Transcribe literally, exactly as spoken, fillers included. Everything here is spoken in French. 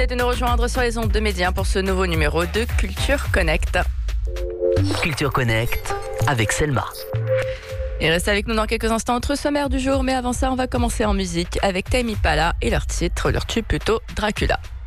Et de nous rejoindre sur les ondes de Média pour ce nouveau numéro de Culture Connect. Culture Connect avec Selma. Et restez avec nous dans quelques instants entre sommaire du jour, mais avant ça, on va commencer en musique avec Tame Impala et leur titre, leur tube plutôt Dracula.